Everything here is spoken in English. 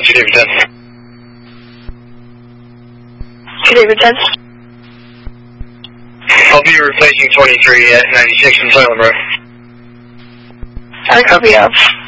David 10. David 10. I'll be replacing 23 at 96 in Salem Road. I copy out.